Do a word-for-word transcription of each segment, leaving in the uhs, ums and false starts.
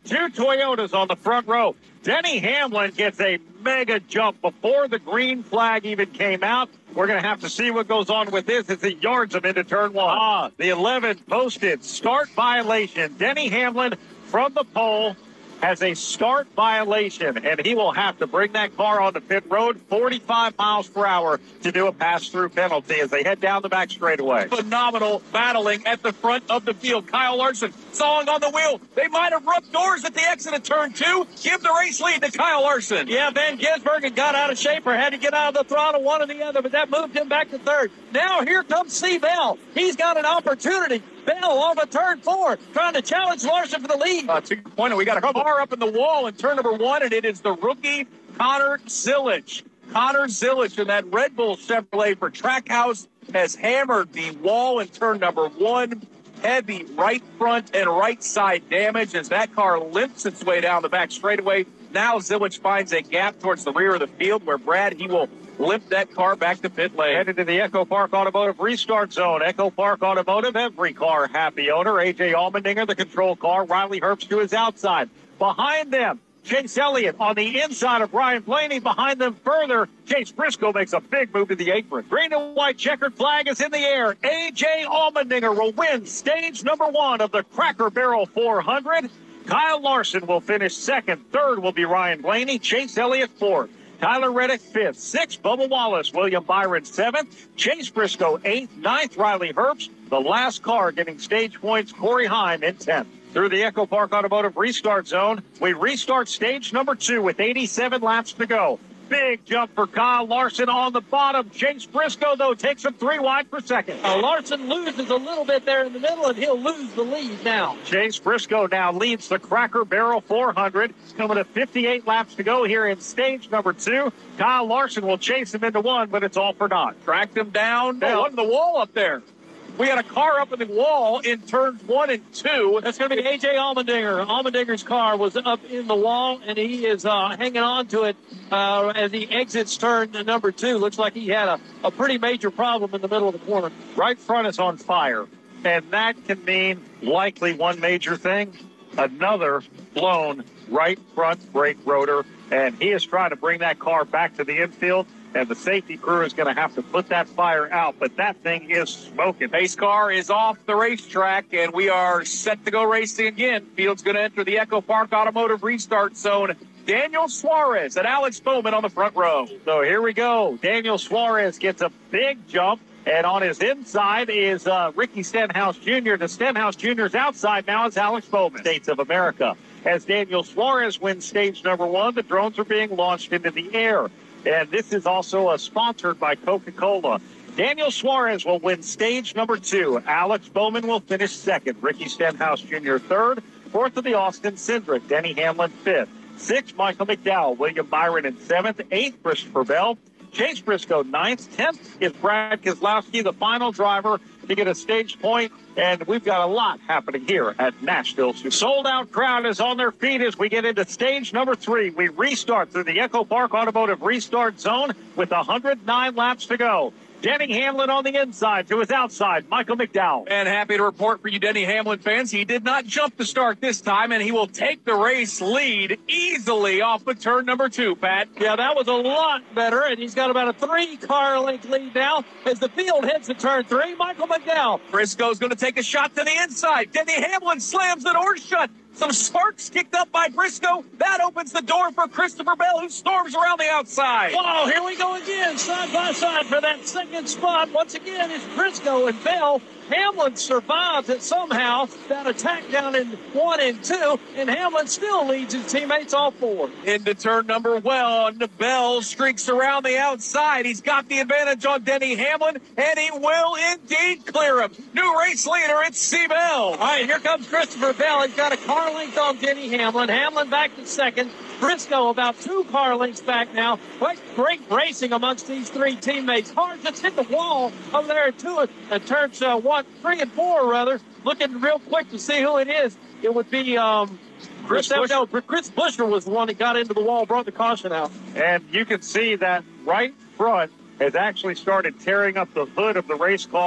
Two Toyotas on the front row. Denny Hamlin gets a mega jump before the green flag even came out. We're going to have to see what goes on with this as he yards him into turn one. Ah, the eleven posted start violation. Denny Hamlin from the pole has a start violation, and he will have to bring that car on the pit road forty-five miles per hour to do a pass-through penalty as they head down the back straightaway. Phenomenal battling at the front of the field. Kyle Larson sawing on the wheel. They might have rubbed doors at the exit of turn two. Give the race lead to Kyle Larson. Yeah, Van Gisbergen got out of shape or had to get out of the throttle, one or the other, but that moved him back to third. Now here comes C. Bell. He's got an opportunity. Bell off of turn four, trying to challenge Larson for the lead. Uh, to your point, we got a car up in the wall in turn number one, and it is the rookie Connor Zilisch. Connor Zilisch in that Red Bull Chevrolet for Trackhouse has hammered the wall in turn number one. Heavy right front and right side damage as that car limps its way down the back straightaway. Now Zilisch finds a gap towards the rear of the field where Brad, he will limp that car back to pit lane. Headed to the Echo Park Automotive restart zone. Echo Park Automotive, every car happy owner. A J Allmendinger, the control car. Riley Herbst to his outside. Behind them, Chase Elliott on the inside of Ryan Blaney. Behind them further, Chase Briscoe makes a big move to the apron. Green and white checkered flag is in the air. A J Allmendinger will win stage number one of the Cracker Barrel four hundred. Kyle Larson will finish second. Third will be Ryan Blaney. Chase Elliott fourth. Tyler Reddick fifth. Sixth, Bubba Wallace. William Byron seventh. Chase Briscoe eighth. Ninth, Riley Herbst. The last car getting stage points, Corey Heim in tenth. Through the Echo Park Automotive restart zone, we restart stage number two with eighty-seven laps to go. Big jump for Kyle Larson on the bottom. Chase Briscoe, though, takes him three wide for second. Uh, Larson loses a little bit there in the middle, and he'll lose the lead now. Chase Briscoe now leads the Cracker Barrel four hundred. Coming to fifty-eight laps to go here in stage number two. Kyle Larson will chase him into one, but it's all for naught. Tracked him down. Oh, what in the wall up there? We had a car up in the wall in turns one and two. That's going to be A J Allmendinger. Allmendinger's car was up in the wall, and he is uh, hanging on to it uh, as he exits turn number two. Looks like he had a, a pretty major problem in the middle of the corner. Right front is on fire, and that can mean likely one major thing, another blown right front brake rotor, and he is trying to bring that car back to the infield. And the safety crew is going to have to put that fire out, but that thing is smoking. Pace car is off the racetrack, and we are set to go racing again. Field's going to enter the Echo Park Automotive restart zone. Daniel Suarez and Alex Bowman on the front row. So here we go. Daniel Suarez gets a big jump, and on his inside is uh, Ricky Stenhouse Junior The Stenhouse Junior's outside now is Alex Bowman. States of America. As Daniel Suarez wins stage number one, the drones are being launched into the air. And this is also uh, sponsored by Coca-Cola. Daniel Suarez will win stage number two. Alex Bowman will finish second. Ricky Stenhouse Junior third. Fourth of the Austin Cindric. Denny Hamlin fifth. Sixth, Michael McDowell. William Byron in seventh. Eighth, Christopher Bell. Chase Briscoe ninth. Tenth is Brad Keselowski, the final driver to get a stage point. And we've got a lot happening here at Nashville. Sold-out crowd is on their feet as we get into stage number three. We restart through the Echo Park Automotive restart zone with one hundred nine laps to go. Denny Hamlin on the inside to his outside, Michael McDowell. And happy to report for you Denny Hamlin fans, he did not jump the start this time, and he will take the race lead easily off of turn number two, Pat. Yeah, that was a lot better, and he's got about a three-car length lead now as the field heads to turn three. Michael McDowell. Briscoe's going to take a shot to the inside. Denny Hamlin slams the door shut. Some sparks kicked up by Briscoe. That opens the door for Christopher Bell, who storms around the outside. Wow, here we go again, side by side for that second spot. Once again, it's Briscoe and Bell. Hamlin survives it somehow, that attack down in one and two, and Hamlin still leads his teammates all four. Into turn number one, Bell streaks around the outside. He's got the advantage on Denny Hamlin, and he will indeed clear him. New race leader, it's C. Bell. All right, here comes Christopher Bell. He's got a car length on Denny Hamlin. Hamlin back to second. Briscoe about two car lengths back now. Quite great racing amongst these three teammates. Hard just hit the wall over there at two, uh, turns uh, one, three and four rather. Looking real quick to see who it is. It would be um, Chris, Chris no, Chris Buescher was the one that got into the wall, brought the caution out. And you can see that right front has actually started tearing up the hood of the race car.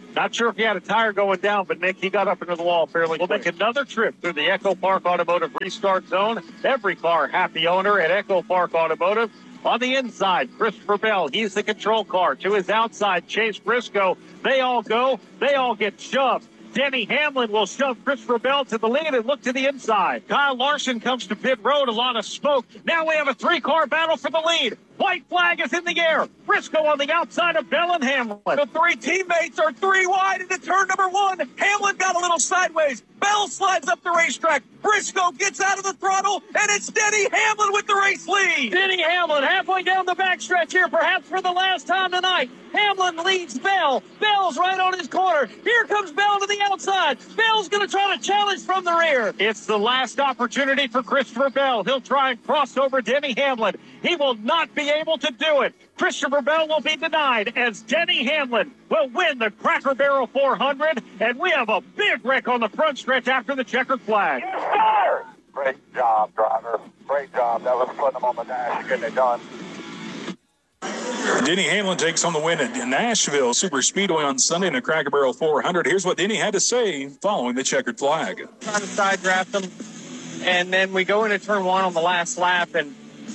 Not sure if he had a tire going down, but Nick, he got up into the wall fairly quick. We'll make another trip through the Echo Park Automotive Restart Zone. Every car happy owner at Echo Park Automotive. On the inside, Christopher Bell, he's the control car. To his outside, Chase Briscoe. They all go. They all get shoved. Denny Hamlin will shove Christopher Bell to the lead and look to the inside. Kyle Larson comes to pit road, a lot of smoke. Now we have a three-car battle for the lead. White flag is in the air. Briscoe on the outside of Bell and Hamlin. The three teammates are three wide into turn number one. Hamlin got a little sideways. Bell slides up the racetrack. Briscoe gets out of the throttle, and it's Denny Hamlin with the race lead. Denny Hamlin halfway down the backstretch here, perhaps for the last time tonight. Hamlin leads Bell. Bell's right on his corner. Here comes Bell to the outside. Bell's going to try to challenge from the rear. It's the last opportunity for Christopher Bell. He'll try and cross over Denny Hamlin. He will not be able to do it. Christopher Bell will be denied as Denny Hamlin will win the Cracker Barrel four hundred, and we have a big wreck on the front stretch after the checkered flag. Great job, driver. Great job. That was putting them on the dash, getting it done. Denny Hamlin takes on the win at Nashville Super Speedway on Sunday in the Cracker Barrel four hundred. Here's what Denny had to say following the checkered flag. Trying to side draft him, and then we go into turn one on the last lap, and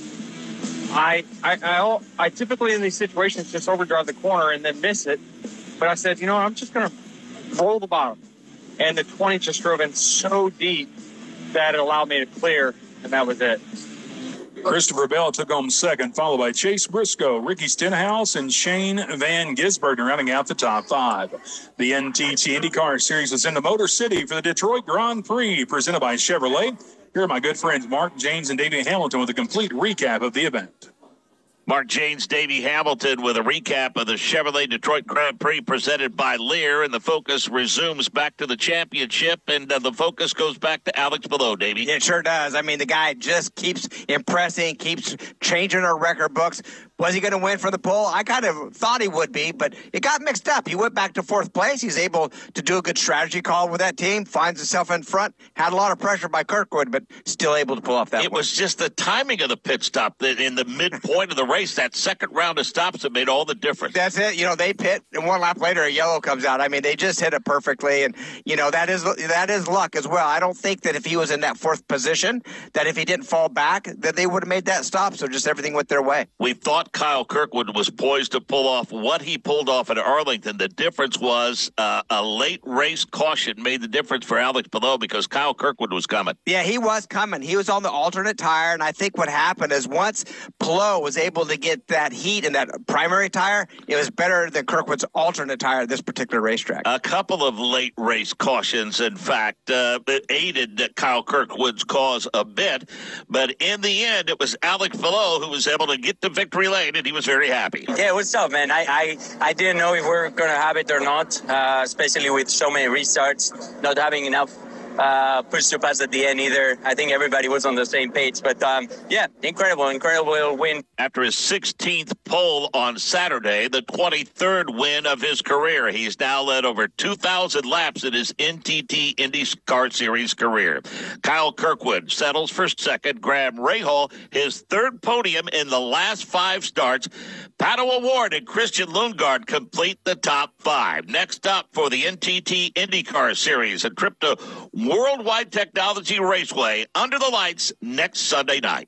I, I, I, I typically in these situations just overdrive the corner and then miss it. But I said, you know, I'm just going to roll the bottom. And the twenty just drove in so deep that it allowed me to clear, and that was it. Christopher Bell took home second, followed by Chase Briscoe, Ricky Stenhouse, and Shane Van Gisbergen rounding out the top five. The N T T IndyCar Series was in the Motor City for the Detroit Grand Prix, presented by Chevrolet. Here are my good friends Mark James and Davey Hamilton with a complete recap of the event. Mark James, Davey Hamilton with a recap of the Chevrolet Detroit Grand Prix presented by Lear, and the focus resumes back to the championship, and uh, the focus goes back to Alex Below, Davey. It sure does. I mean, the guy just keeps impressing, keeps changing our record books. Was he going to win for the pole? I kind of thought he would be, but it got mixed up. He went back to fourth place. He's able to do a good strategy call with that team, finds himself in front, had a lot of pressure by Kirkwood, but still able to pull off that It one. was just the timing of the pit stop that in the midpoint of the race, that second round of stops that made all the difference. That's it. You know, they pit, and one lap later, a yellow comes out. I mean, they just hit it perfectly, and, you know, that is that is luck as well. I don't think that if he was in that fourth position, that if he didn't fall back, that they would have made that stop, so just everything went their way. We thought Kyle Kirkwood was poised to pull off what he pulled off at Arlington. The difference was uh, a late race caution made the difference for Alex Below because Kyle Kirkwood was coming. Yeah, he was coming. He was on the alternate tire, and I think what happened is once Pillow was able to get that heat in that primary tire, it was better than Kirkwood's alternate tire at this particular racetrack. A couple of late race cautions, in fact, uh, aided Kyle Kirkwood's cause a bit, but in the end, it was Alex Below who was able to get to victory lane, and he was very happy. Yeah, it was tough, man. I, I, I didn't know if we were going to have it or not, uh, especially with so many restarts, not having enough uh, push to pass at the end either. I think everybody was on the same page. But, um, yeah, incredible, incredible win. After his sixteenth pole on Saturday, the twenty-third win of his career. He's now led over two thousand laps in his N T T IndyCar Series career. Kyle Kirkwood settles for second. Graham Rahal, his third podium in the last five starts. Pato O'Ward and Christian Lundgaard complete the top five. Next up for the N T T IndyCar Series, a trip to Worldwide Technology Raceway under the lights next Sunday night.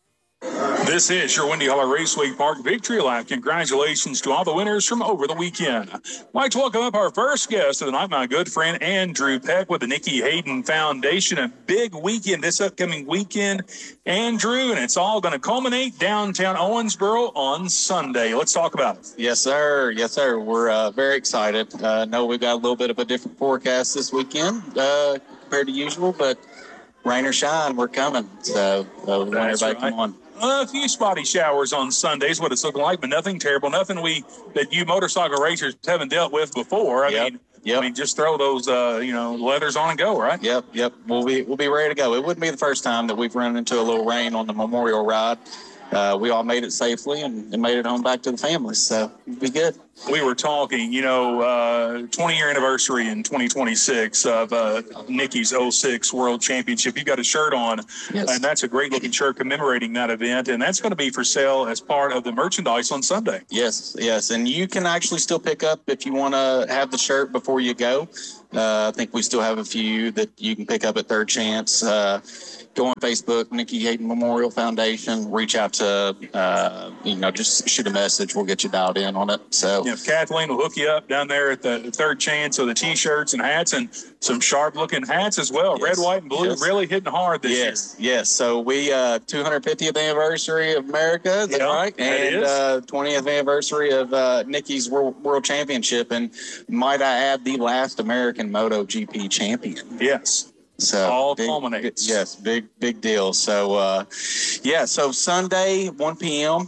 This is your Windy Holler Raceway Park Victory Lap. Congratulations to all the winners from over the weekend. I'd like to welcome up our first guest of the night, my good friend Andrew Peck with the Nikki Hayden Foundation. A big weekend this upcoming weekend, Andrew, and it's all going to culminate downtown Owensboro on Sunday. Let's talk about it. Yes, sir. Yes, sir. We're uh, very excited. I uh, know we've got a little bit of a different forecast this weekend uh, compared to usual, but rain or shine, we're coming. So uh, we want everybody to come on. A few spotty showers on Sundays, what it's looking like, but nothing terrible, nothing we that you motorcycle racers haven't dealt with before. I Yep. mean, Yep. I mean, just throw those, uh, you know, leathers on and go, right? Yep, yep. We'll be we'll be ready to go. It wouldn't be the first time that we've run into a little rain on the Memorial Ride. uh, we all made it safely and, and made it home back to the families. So it'll be good. We were talking, you know, uh, twenty year anniversary in twenty twenty-six of uh, Nikki's oh six World Championship. You got a shirt on, Yes. and that's a great looking shirt commemorating that event. And that's going to be for sale as part of the merchandise on Sunday. Yes, yes. And you can actually still pick up if you want to have the shirt before you go. Uh, I think we still have a few that you can pick up at Third Chance. Uh, go on Facebook, Nikki Hayden Memorial Foundation. Reach out to, uh, you know, just shoot a message. We'll get you dialed in on it. So, Yeah, Kathleen will hook you up down there at the Third Chance with the T-shirts and hats and some sharp-looking hats as well. Yes. Red, white, and blue, Yes. really hitting hard this yes, yes. So we uh, two hundred fiftieth anniversary of America, is that Yeah, right? that And is. uh, twentieth anniversary of uh, Nikki's World, World Championship, and might I add, the last American MotoGP champion. year. Yes. So All big, culminates. Yes, big big deal. So uh, yeah, so Sunday one p.m.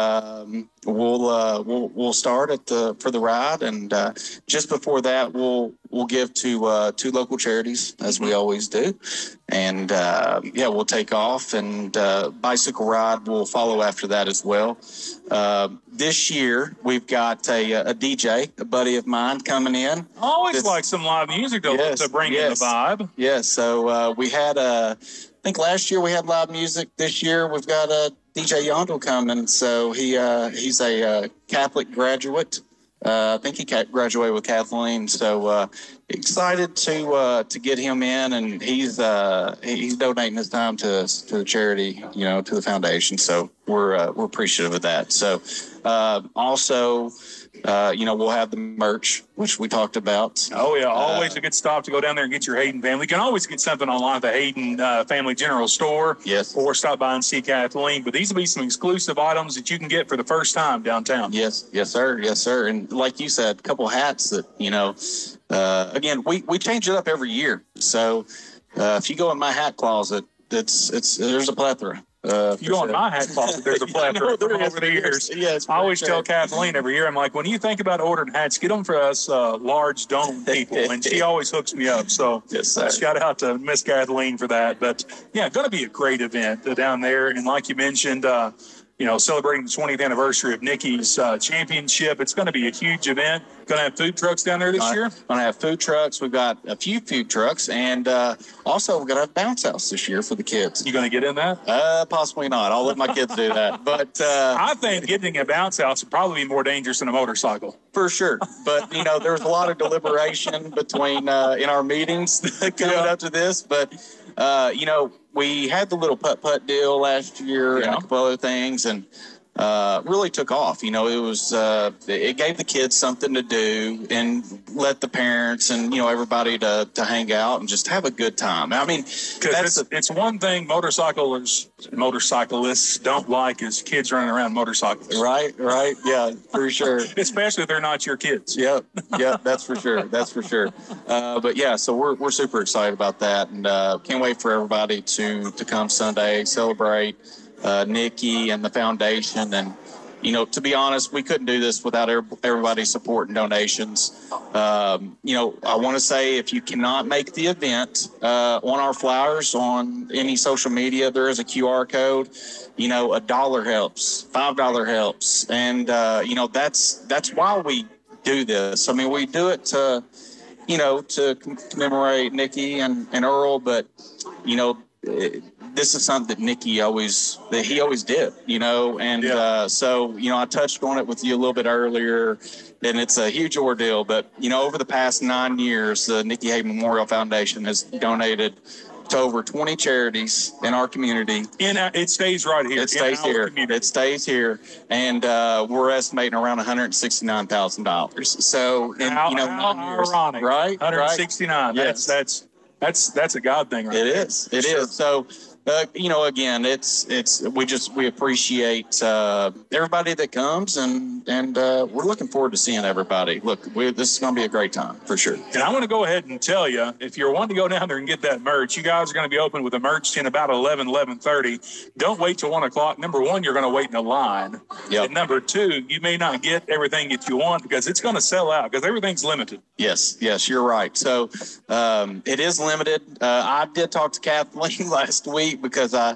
Um, we'll uh, we'll we'll start at the for the ride, and uh, just before that we'll we'll give to uh, two local charities as we always do, and uh, yeah, we'll take off, and uh, bicycle ride will follow after that as well. Uh, this year we've got a, a D J, a buddy of mine, coming in. Always This- like some live music to, Yes, to bring yes. in the vibe. Yes, so uh, we had, uh, I think last year we had live music. This year we've got a uh, D J Yondel coming. So he uh, he's a uh, Catholic graduate. Uh, I think he ca- graduated with Kathleen. So uh, excited to uh, to get him in, and he's uh, he's donating his time to to the charity, you know, to the foundation. So we're uh, we're appreciative of that. So uh, also. Uh, you know, we'll have the merch, which we talked about. Oh, yeah. Always Uh, a good stop to go down there and get your Hayden family. You can always get something online at the Hayden uh, Family General Store. Yes. Or stop by and see Kathleen. But these will be some exclusive items that you can get for the first time downtown. Yes, yes, sir. Yes, sir. And like you said, a couple hats that, you know, uh, again, we, we change it up every year. So uh, if you go in my hat closet, it's, it's, there's a plethora. Uh, If you go in my hat closet, there's a plethora I know there from is. over the years. Yes, I always for tell sure. Kathleen every year, I'm like, when you think about ordering hats, get them for us uh, large dome people. And she always hooks me up. So Yes, sir. shout out to Miss Kathleen for that. But, yeah, going to be a great event uh, down there. And like you mentioned, uh, you know, celebrating the twentieth anniversary of Nikki's uh, championship. It's going to be a huge event. Going to have food trucks down there this year. Going to have food trucks. We've got a few food trucks. And uh, also, we're going to have bounce house this year for the kids. You going to get in that? Uh, possibly not. I'll let my kids do that. But uh, I think getting a bounce house would probably be more dangerous than a motorcycle. for sure. But, you know, there was a lot of deliberation between uh, in our meetings coming Yeah. up to this. But, uh, you know, we had the little putt-putt deal last year and Yeah. a couple other things, and uh, really took off. You know, it was uh, it gave the kids something to do and let the parents and, you know, everybody to, to hang out and just have a good time. I mean, Because that's it's, it's one thing motorcyclists motorcyclists don't like is kids running around motorcycles. right, right. Yeah, for sure. Especially if they're not your kids. Yep, yep, that's for sure. That's for sure. Uh, but yeah, so we're we're super excited about that, and uh, can't wait for everybody to to come Sunday, celebrate uh, Nikki and the foundation. And you know, to be honest, we couldn't do this without everybody's support and donations. Um, you know, I want to say if you cannot make the event, uh, on our flyers, on any social media, there is a Q R code. You know, a dollar helps, five dollar helps, and uh, you know that's that's why we do this. I mean, we do it to, you know, to commemorate Nikki and, and Earl, but you know, it, this is something that Nikki always, that he always did, you know, and Yeah. uh, so, you know, I touched on it with you a little bit earlier, and it's a huge ordeal, but, you know, over the past nine years, the Nikki Hayden Memorial Foundation has donated to over twenty charities in our community. In our, it stays right here. It stays in our here. community. It stays here, and uh, we're estimating around one hundred sixty-nine thousand dollars. So, in, How, you know, how nine years, ironic. right? one Right. sixty-nine. Yes. That's, that's, that's, that's a God thing right It there. is. It is. Sure. So, uh, you know, again, it's it's we just we appreciate uh, everybody that comes, and and uh, we're looking forward to seeing everybody. Look, we, this is going to be a great time for sure. And I want to go ahead and tell you, if you're wanting to go down there and get that merch, you guys are going to be open with the merch in about eleven, eleven thirty. Don't wait till one o'clock. Number one, you're going to wait in a line. Yep. And number two, you may not get everything that you want because it's going to sell out because everything's limited. Yes, yes, you're right. So um, it is limited. Uh, I did talk to Kathleen last week because I,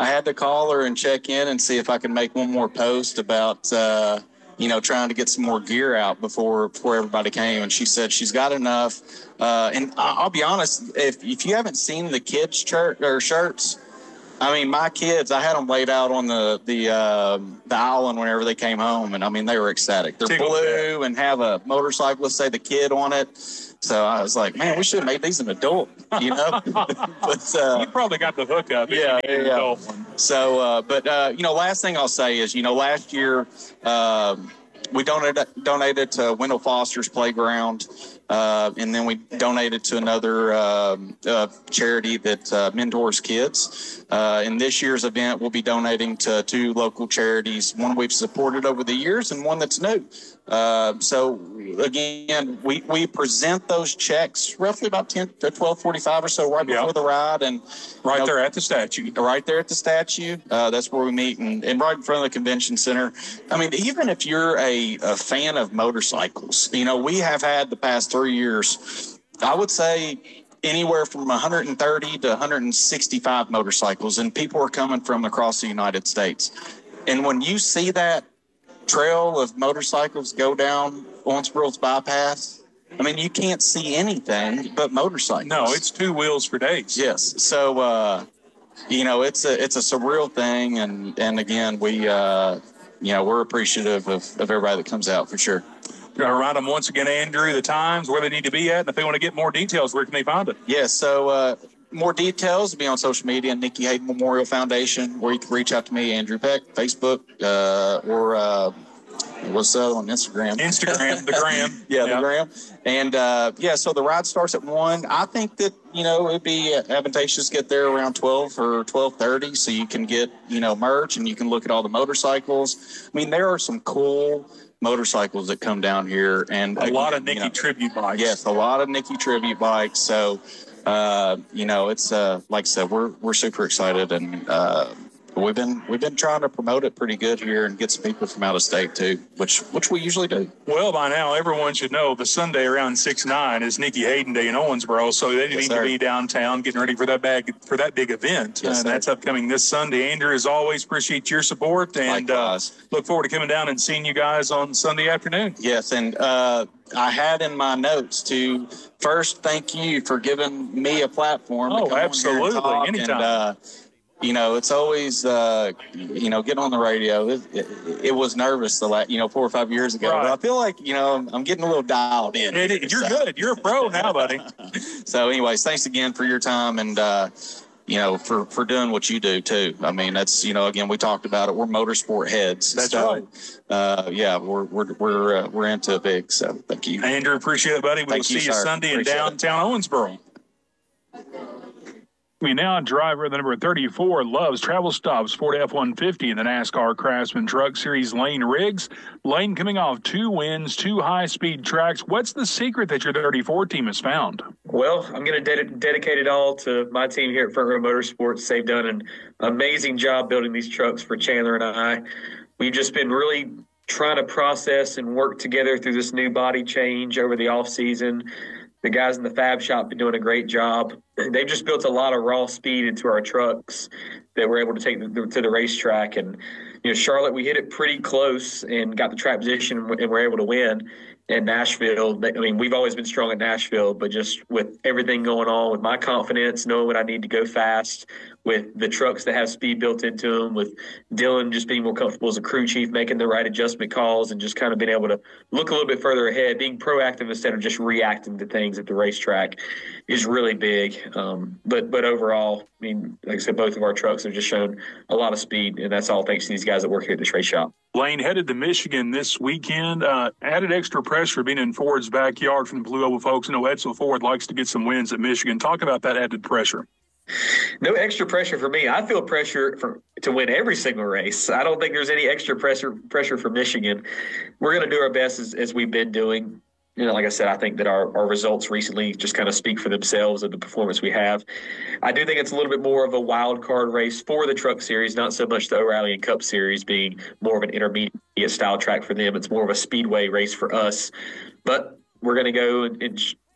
I had to call her and check in and see if I could make one more post about, uh, you know, trying to get some more gear out before before everybody came. And she said she's got enough. Uh, and I'll be honest, if if you haven't seen the kids' shirt or shirts, I mean, my kids, I had them laid out on the the uh, the island whenever they came home, and I mean, they were ecstatic. They're blue and have a motorcyclist say the kid on it. So I was like, man, we should have made these an adult, you know. But uh, you probably got the hookup. Yeah, yeah. So, uh, but uh, you know, last thing I'll say is, you know, last year uh, we donated donated to Wendell Foster's playground. Uh, and then we donated to another uh, uh, charity that uh, mentors kids. Uh, in this year's event, we'll be donating to two local charities, one we've supported over the years and one that's new. Uh, so, again, we, we present those checks roughly about ten to twelve forty-five or so right before yep. the ride. And right you know, there at the statue. Right there at the statue. Uh, that's where we meet, and, and right in front of the convention center. I mean, even if you're a, a fan of motorcycles, you know, we have had the past three years, I would say anywhere from one hundred thirty to one hundred sixty-five motorcycles, and people are coming from across the United States. And when you see that trail of motorcycles go down Owensboro's bypass, I mean, you can't see anything but motorcycles. No, it's two wheels for days. Yes. So, uh, you know, it's a it's a surreal thing, and and again, we uh, you know, we're appreciative of, of everybody that comes out for sure. Going to remind them once again, Andrew, the times, where they need to be at, and if they want to get more details, where can they find it? Yes, so uh, more details will be on social media, Nikki Hayden Memorial Foundation, or you can reach out to me, Andrew Peck, Facebook, uh, or uh, what's that on Instagram? Instagram, the gram. yeah, yeah, the gram. And, uh, yeah, so the ride starts at one. I think that, you know, it would be advantageous to get there around twelve or twelve thirty so you can get, you know, merch and you can look at all the motorcycles. I mean, there are some cool motorcycles that come down here, and a again, lot of Nikki you know, tribute bikes. Yes, a lot of Nikki tribute bikes. So, uh, you know, it's uh, like I said, we're we're super excited, and uh, we've been we've been trying to promote it pretty good here and get some people from out of state too, which which we usually do. Well, by now everyone should know the Sunday around six nine is Nikki Hayden Day in Owensboro, so they yes, need sir. to be downtown getting ready for that bag for that big event. Yes, and sir. that's upcoming this Sunday. Andrew, as always, appreciate your support, and uh, look forward to coming down and seeing you guys on Sunday afternoon. Yes, and uh, I had in my notes to first thank you for giving me a platform. Oh, to come absolutely, on here and talk, anytime. And, uh, you know, it's always, uh, you know, getting on the radio. It, it, it was nervous the last, you know, four or five years ago. Right. But I feel like, you know, I'm, I'm getting a little dialed in. It, it, you're so. good. You're a pro now, buddy. So, anyways, thanks again for your time and, uh, you know, for, for doing what you do, too. I mean, that's, you know, again, we talked about it. We're motorsport heads. That's so, right. Uh, yeah, we're we're we're uh, we're into it big. So, thank you. Andrew, appreciate it, buddy. We'll Thank see you, you sir. Sunday Appreciate in downtown Owensboro. We now driver the number thirty-four loves travel stops Ford F one fifty in the NASCAR Craftsman Truck Series, Lane Riggs. Lane coming off two wins, two high-speed tracks. What's the secret that your thirty-four team has found? Well, I'm going to ded- dedicate it all to my team here at Front Row Motorsports. They've done an amazing job building these trucks for Chandler and I. We've just been really trying to process and work together through this new body change over the off season. The guys in the fab shop have been doing a great job. They've just built a lot of raw speed into our trucks that we're able to take the, to the racetrack. And, you know, Charlotte, we hit it pretty close and got the track position, and we're able to win. In Nashville, I mean, we've always been strong at Nashville, but just with everything going on, with my confidence, knowing when I need to go fast, with the trucks that have speed built into them, with Dylan just being more comfortable as a crew chief, making the right adjustment calls, and just kind of being able to look a little bit further ahead, being proactive instead of just reacting to things at the racetrack is really big. Um, but but overall, I mean, like I said, both of our trucks have just shown a lot of speed, and that's all thanks to these guys that work here at this race shop. Lane headed to Michigan this weekend. Uh, added extra pressure being in Ford's backyard from the Blue Oval folks. I know Edsel Ford likes to get some wins at Michigan. Talk about that added pressure. No extra pressure for me. I feel pressure for, to win every single race. I don't think there's any extra pressure pressure for Michigan. We're going to do our best as, as we've been doing. You know, like I said, I think that our, our results recently just kind of speak for themselves of the performance we have. I do think it's a little bit more of a wild card race for the Truck Series, not so much the O'Reilly and Cup Series being more of an intermediate style track for them. It's more of a speedway race for us. But we're going to go and, and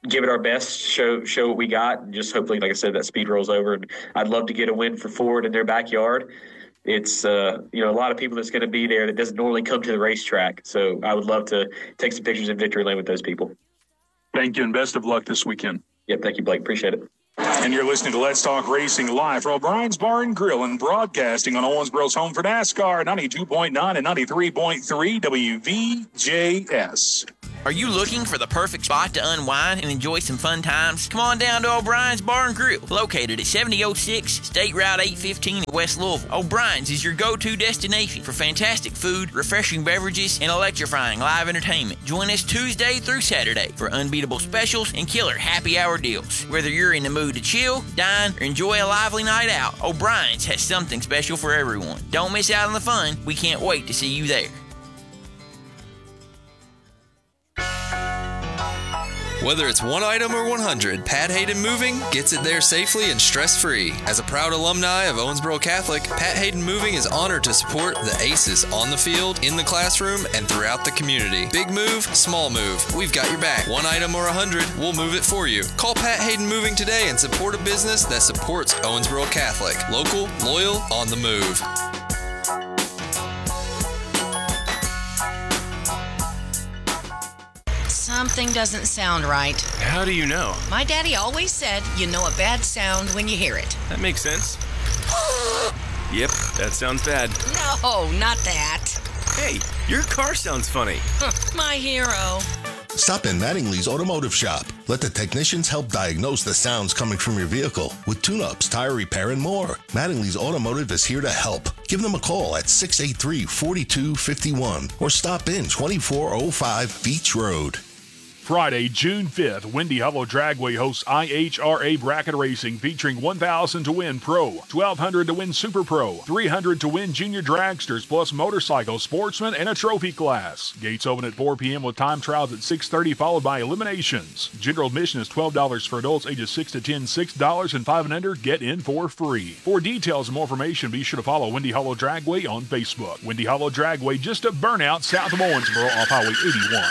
give it our best, show show what we got, and just hopefully, like I said, that speed rolls over. And I'd love to get a win for Ford in their backyard. It's uh, you know, a lot of people that's going to be there that doesn't normally come to the racetrack. So I would love to take some pictures in Victory Lane with those people. Thank you, and best of luck this weekend. Yep, thank you, Blake. Appreciate it. And you're listening to Let's Talk Racing live from O'Brien's Bar and Grill and broadcasting on Owensboro's home for NASCAR, ninety-two point nine and ninety-three point three W V J S. Are you looking for the perfect spot to unwind and enjoy some fun times? Come on down to O'Brien's Bar and Grill, located at seventy oh six State Route eight fifteen in West Louisville. O'Brien's is your go-to destination for fantastic food, refreshing beverages, and electrifying live entertainment. Join us Tuesday through Saturday for unbeatable specials and killer happy hour deals. Whether you're in the mood to chill, dine, or enjoy a lively night out, O'Brien's has something special for everyone. Don't miss out on the fun. We can't wait to see you there. Whether it's one item or one hundred, Pat Hayden Moving gets it there safely and stress-free. As a proud alumni of Owensboro Catholic, Pat Hayden Moving is honored to support the aces on the field, in the classroom, and throughout the community. Big move, small move, we've got your back. One item or a hundred, we'll move it for you. Call Pat Hayden Moving today and support a business that supports Owensboro Catholic. Local, loyal, on the move. Something doesn't sound right. How do you know? My daddy always said you know a bad sound when you hear it. That makes sense. Yep, that sounds bad. No, not that. Hey, your car sounds funny. My hero. Stop in Mattingly's Automotive Shop. Let the technicians help diagnose the sounds coming from your vehicle with tune-ups, tire repair, and more. Mattingly's Automotive is here to help. Give them a call at six eight three, four two five one or stop in twenty-four oh five Beach Road. Friday, June fifth, Windy Hollow Dragway hosts I H R A Bracket Racing featuring one thousand to win Pro, twelve hundred to win Super Pro, three hundred to win Junior Dragsters, plus motorcycle, sportsman, and a trophy class. Gates open at four p.m. with time trials at six thirty, followed by eliminations. General admission is twelve dollars for adults ages six to ten, six dollars, and five and under get in for free. For details and more information, be sure to follow Windy Hollow Dragway on Facebook. Windy Hollow Dragway, just a burnout south of Owensboro off Highway eighty-one.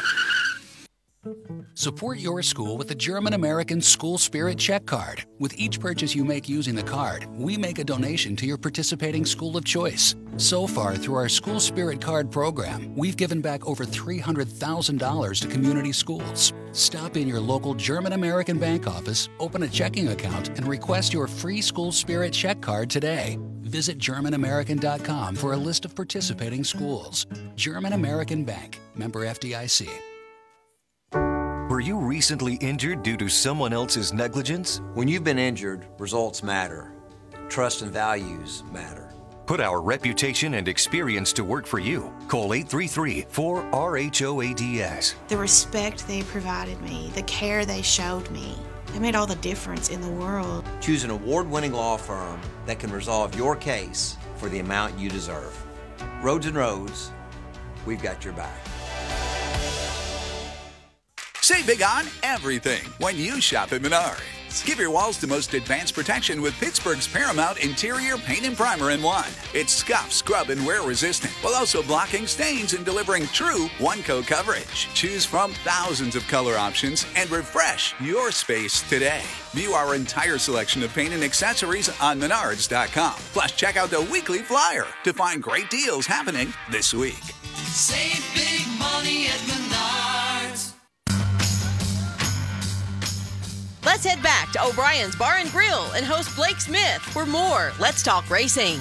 Support your school with the German-American School Spirit Check Card. With each purchase you make using the card, we make a donation to your participating school of choice. So far, through our School Spirit Card program, we've given back over three hundred thousand dollars to community schools. Stop in your local German-American bank office, open a checking account, and request your free School Spirit Check Card today. Visit German American dot com for a list of participating schools. German American Bank, member F D I C. Were you recently injured due to someone else's negligence? When you've been injured, results matter. Trust and values matter. Put our reputation and experience to work for you. Call eight three three, four R H O A D S. The respect they provided me, the care they showed me, it made all the difference in the world. Choose an award-winning law firm that can resolve your case for the amount you deserve. Roads and Roads, we've got your back. Save big on everything when you shop at Menards. Give your walls the most advanced protection with Pittsburgh's Paramount Interior Paint and Primer in one. It's scuff, scrub, and wear resistant, while also blocking stains and delivering true one-coat coverage. Choose from thousands of color options and refresh your space today. View our entire selection of paint and accessories on menards dot com. Plus, check out the weekly flyer to find great deals happening this week. Save big money at Menards. Let's head back to O'Brien's Bar and Grill and host Blake Smith for more Let's Talk Racing.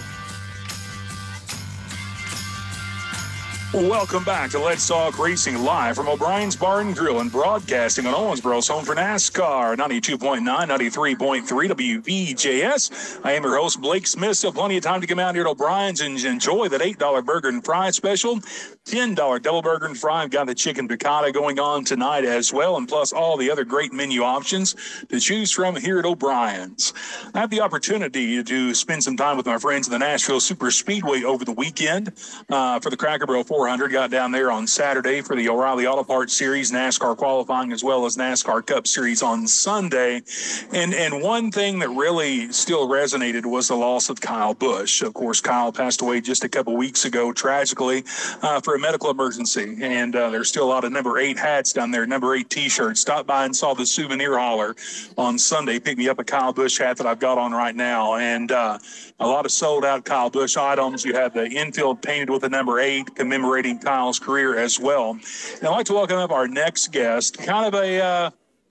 Welcome back to Let's Talk Racing live from O'Brien's Bar and Grill and broadcasting on Owensboro's home for NASCAR, ninety-two point nine, ninety-three point three W V J S. I am your host, Blake Smith. Still plenty of time to come out here to O'Brien's and enjoy that eight dollar burger and fry special. ten dollar double burger and fry. I've got the chicken piccata going on tonight as well, and plus all the other great menu options to choose from here at O'Brien's. I had the opportunity to spend some time with my friends in the Nashville Super Speedway over the weekend uh, for the Cracker Barrel four four hundred. Got down there on Saturday for the O'Reilly Auto Parts Series, NASCAR qualifying, as well as NASCAR Cup Series on Sunday. And and one thing that really still resonated was the loss of Kyle Busch. Of course, Kyle passed away just a couple weeks ago, tragically, uh, for a medical emergency. And uh, there's still a lot of number eight hats down there, number eight T-shirts. Stopped by and saw the souvenir hauler on Sunday. Picked me up a Kyle Busch hat that I've got on right now. And uh, a lot of sold-out Kyle Busch items. You have the infield painted with the number eight, commemorating Kyle's career as well. And I'd like to welcome up our next guest, kind of a uh,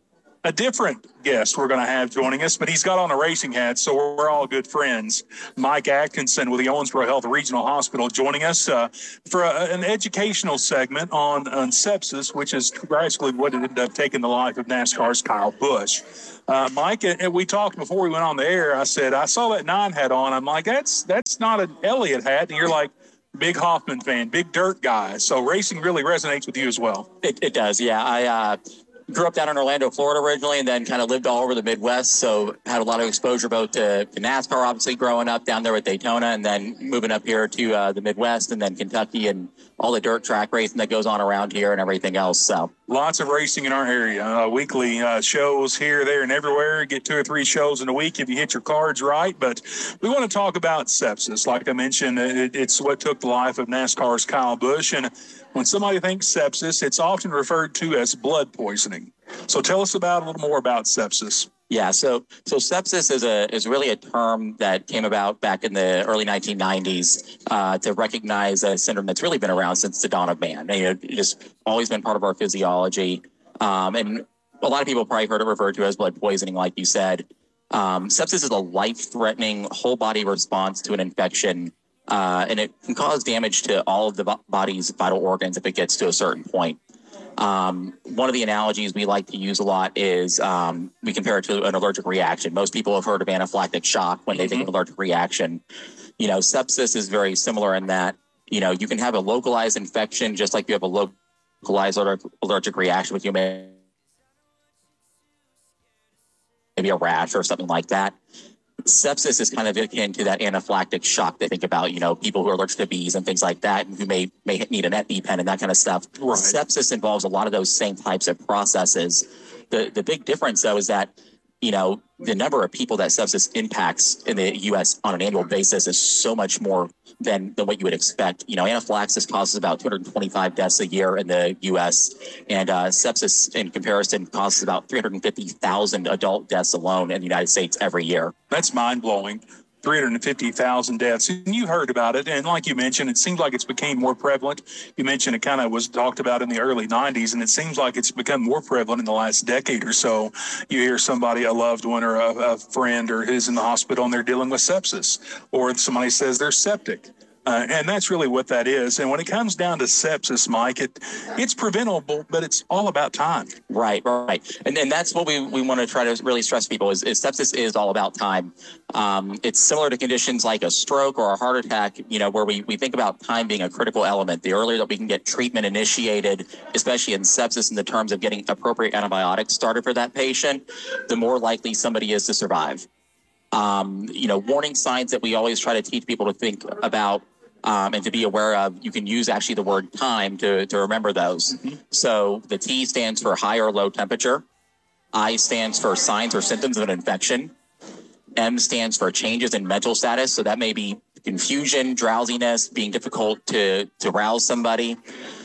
a different guest we're going to have joining us, but he's got on a racing hat, so we're all good friends. Mike Atkinson with the Owensboro Health Regional Hospital joining us uh, for a, an educational segment on, on sepsis, which is tragically what ended up taking the life of NASCAR's Kyle Busch. Uh, Mike, and we talked before we went on the air. I said, I saw that nine hat on. I'm like, that's that's not an Elliott hat. And you're like, big Hoffman fan, big dirt guy. So racing really resonates with you as well. It, it does, yeah. I uh, grew up down in Orlando, Florida originally, and then kind of lived all over the Midwest. So had a lot of exposure both to, to NASCAR, obviously growing up down there at Daytona, and then moving up here to uh, the Midwest, and then Kentucky, and all the dirt track racing that goes on around here and everything else. So lots of racing in our area. Uh, weekly uh, shows here, there, and everywhere. Get two or three shows in a week if you hit your cards right. But we want to talk about sepsis. Like I mentioned, it, it's what took the life of NASCAR's Kyle Busch. And when somebody thinks sepsis, it's often referred to as blood poisoning. So tell us about a little more about sepsis. Yeah, so so sepsis is a is really a term that came about back in the early nineteen nineties uh, to recognize a syndrome that's really been around since the dawn of man. You know, it's just always been part of our physiology, um, and a lot of people probably heard it referred to as blood poisoning, like you said. Um, sepsis is a life-threatening whole body response to an infection, uh, and it can cause damage to all of the body's vital organs if it gets to a certain point. Um, one of the analogies we like to use a lot is um, we compare it to an allergic reaction. Most people have heard of anaphylactic shock when they mm-hmm. think of allergic reaction. You know, sepsis is very similar in that, you know, you can have a localized infection just like you have a localized allergic reaction with you, maybe a rash or something like that. Sepsis is kind of akin to that anaphylactic shock they think about, you know, people who are allergic to bees and things like that, and who may may need an EpiPen and that kind of stuff. Right. Sepsis involves a lot of those same types of processes. The the big difference, though, is that, you know, the number of people that sepsis impacts in the U S on an annual basis is so much more than, than what you would expect. You know, anaphylaxis causes about two hundred twenty-five deaths a year in the U S, and uh, sepsis, in comparison, causes about three hundred fifty thousand adult deaths alone in the United States every year. That's mind-blowing. three hundred fifty thousand deaths. And you heard about it. And like you mentioned, it seems like it's became more prevalent. You mentioned it kind of was talked about in the early nineties, and it seems like it's become more prevalent in the last decade or so. You hear somebody, a loved one or a, a friend or who's in the hospital and they're dealing with sepsis, or somebody says they're septic. Uh, and that's really what that is. And when it comes down to sepsis, Mike, it it's preventable, but it's all about time. Right, right. And and that's what we, we want to try to really stress people is, is sepsis is all about time. Um, it's similar to conditions like a stroke or a heart attack, you know, where we, we think about time being a critical element. The earlier that we can get treatment initiated, especially in sepsis in the terms of getting appropriate antibiotics started for that patient, the more likely somebody is to survive. Um, you know, warning signs that we always try to teach people to think about Um, and to be aware of, you can use actually the word time to, to remember those. Mm-hmm. So the T stands for high or low temperature. I stands for signs or symptoms of an infection. M stands for changes in mental status. So that may be confusion, drowsiness, being difficult to, to rouse somebody.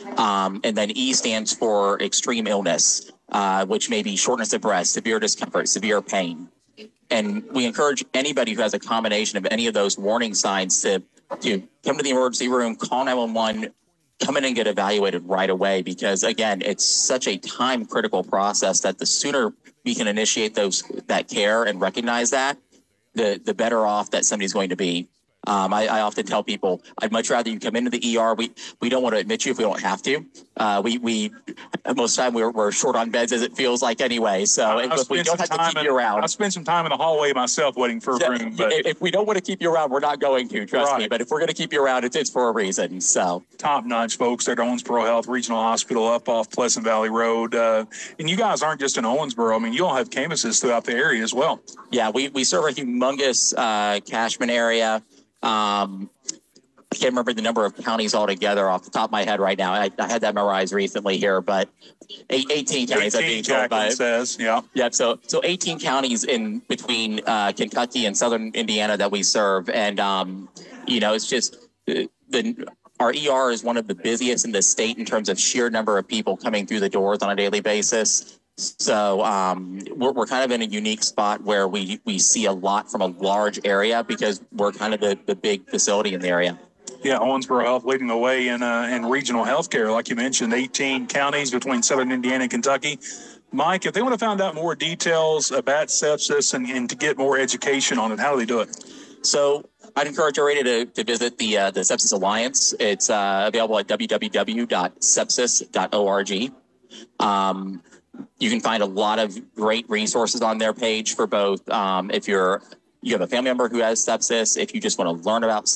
Um, and then E stands for extreme illness, uh, which may be shortness of breath, severe discomfort, severe pain. And we encourage anybody who has a combination of any of those warning signs to to come to the emergency room, call nine one one, come in and get evaluated right away, because again, it's such a time critical process that the sooner we can initiate those that care and recognize that, the the better off that somebody's going to be. Um, I, I often tell people, I'd much rather you come into the E R. We we don't want to admit you if we don't have to. Uh, we we most of the time we're, we're short on beds, as it feels like anyway. So if, if we don't have to keep in, you around, I spend some time in the hallway myself waiting for a yeah, room. But if, if we don't want to keep you around, we're not going to. Trust right. me. But if we're going to keep you around, it's, it's for a reason. So top notch folks at Owensboro Health Regional Hospital up off Pleasant Valley Road. Uh, and you guys aren't just in Owensboro. I mean, you all have campuses throughout the area as well. Yeah, we we serve a humongous uh, catchment area. Um, can't remember the number of counties altogether off the top of my head right now. I, I had that memorized recently here, but eight, eighteen counties. eighteen, Jacqueline says, yeah. Yeah, so so eighteen counties in between uh, Kentucky and southern Indiana that we serve. And, um, you know, it's just the, the our E R is one of the busiest in the state in terms of sheer number of people coming through the doors on a daily basis. So um, we're, we're kind of in a unique spot where we, we see a lot from a large area because we're kind of the, the big facility in the area. Yeah, Owensboro Health leading the way in uh, in regional healthcare, like you mentioned, eighteen counties between southern Indiana and Kentucky. Mike, if they want to find out more details about sepsis and, and to get more education on it, how do they do it? So I'd encourage everybody to, to visit the uh, the Sepsis Alliance. It's uh, available at w w w dot sepsis dot org. Um, you can find a lot of great resources on their page for both um, if you're you have a family member who has sepsis, if you just want to learn about